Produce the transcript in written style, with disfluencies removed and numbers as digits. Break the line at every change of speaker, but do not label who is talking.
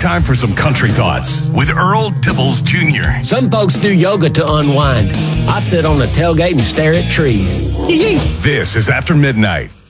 time for some country thoughts with Earl Dibbles Jr.
Some folks do yoga to unwind. I sit on the tailgate and stare at trees.
This is After Midnight.